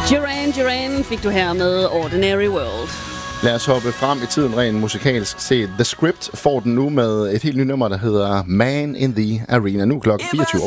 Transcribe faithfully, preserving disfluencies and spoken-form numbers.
Duran Duran fik du her med Ordinary World. Lad os hoppe frem i tiden rent musikalsk set. The Script får den nu med et helt nyt nummer, der hedder Man in the Arena. Nu klokken fireogtyve.